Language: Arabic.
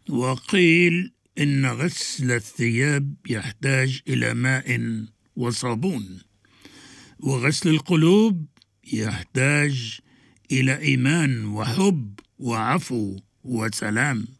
وقيل إن غسل الثياب يحتاج إلى ماء وصابون، وغسل القلوب يحتاج إلى إيمان وحب وعفو وسلام.